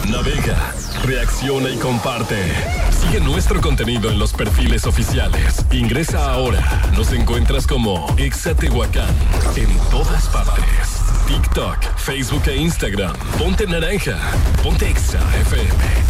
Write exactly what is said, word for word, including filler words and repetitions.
Navega, reacciona y comparte. Sigue nuestro contenido en los perfiles oficiales. Ingresa ahora. Nos encuentras como Exa Tehuacán en todas partes. TikTok, Facebook e Instagram. Ponte naranja. Ponte Exa F M.